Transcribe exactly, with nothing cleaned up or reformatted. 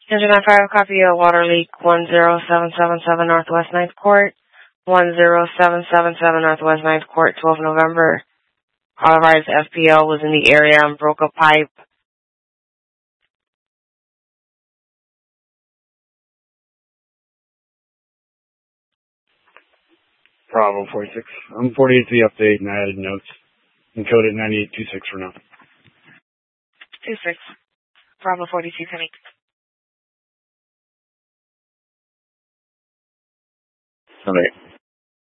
Engine nine five, copy a water leak one zero seven seven seven Northwest ninth Court, one zero seven seven seven Northwest ninth Court, twelfth November. Otherwise, F P L was in the area and broke a pipe. Bravo forty-six. I'm forty-eight to the update, and I added notes. Encoded ninety-eight two six for now. two six. Bravo forty-two coming. Okay.